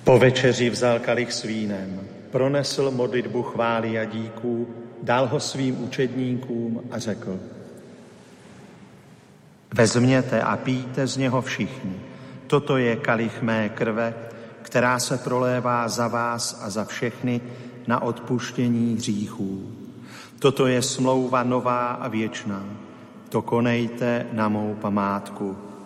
Po večeři vzal kalich s vínem, pronesl modlitbu chvály a díků, dal ho svým učedníkům a řekl: Vezměte a pijte z něho všichni. Toto je kalich mé krve, která se prolévá za vás a za všechny na odpuštění hříchů. Toto je smlouva nová a věčná. To konejte na mou památku.